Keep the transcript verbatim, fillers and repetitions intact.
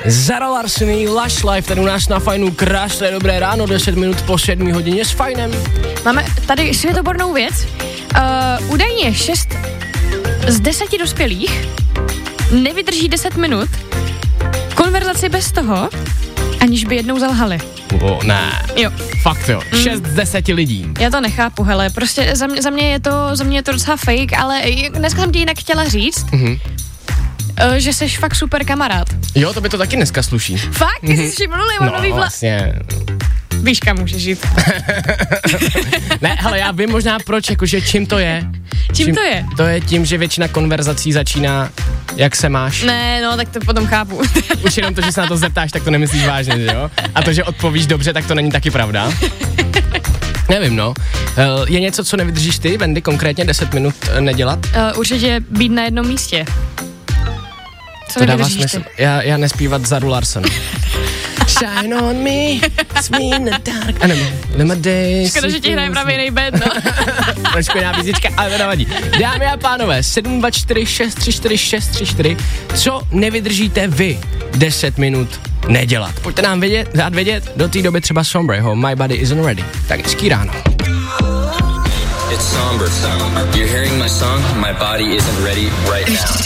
Zara Larsson, Lush Life, tady u nás na Fajnu, krásné dobré ráno, deset minut po sedmé hodině s Fajnem. Máme tady světobornou věc. Uh, údajně šest z deseti dospělých nevydrží deset minut konverzaci bez toho, aniž by jednou zalhali. O, ne. Jo. Fakt jo. Mm. šest z deseti lidí. Já to nechápu, hele, prostě za mě, za mě je to, za mě je to docela fake, ale dneska jsem ti jinak chtěla říct, mm-hmm. uh, že jsi fakt super kamarád. Jo, to by to taky dneska sluší. Fakt? Ty jsi všimnul, mám no, nový vla... vlastně. Víš, kam můžeš žít. Ne, hele, já vím možná proč, jakože čím to je. Čím, čím to je? To je tím, že většina konverzací začíná, jak se máš. Ne, no, tak to potom chápu. Už jenom to, že se na to zeptáš, tak to nemyslíš vážně, že jo? A to, že odpovíš dobře, tak to není taky pravda. Nevím, no. Je něco, co nevydržíš ty, Wendy, konkrétně deset minut nedělat? Uh, určitě být na jednom místě. Co to dává smysl. Já, já nespívat Zaru Larsson. Shine on me, it's me in the dark. A nebo, my days. Škoda, že ti hraje právě nejbed, no. Trošku jiná písnička, ale to nevadí. Dámy a pánové, sedm dva čtyři šest tři čtyři šest tři čtyři, co nevydržíte vy deset minut nedělat? Pojďte nám vědět, dát vědět, do té doby třeba Sombreho, My Body Isn't Ready. Tak hezký ráno. It's Somber. You're hearing my song, My Body Isn't Ready right now.